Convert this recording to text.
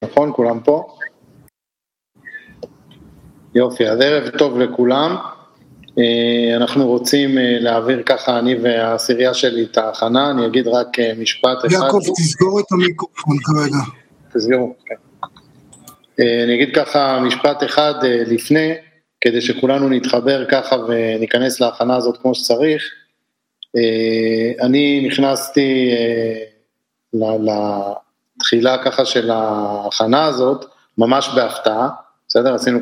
נכון? כולם פה? יופי, אז ערב טוב לכולם. אנחנו רוצים להעביר ככה, אני והעשירייה שלי, את ההכנה. אני אגיד רק משפט אחד. יעקב, תסגור את המיקרופון כרגע. תסגרו, כן. אני אגיד ככה משפט אחד לפני, כדי שכולנו נתחבר ככה וניכנס להכנה הזאת כמו שצריך. אני נכנסתי לתחילה ככה של ההכנה הזאת, ממש בהפתעה, בסדר? עשינו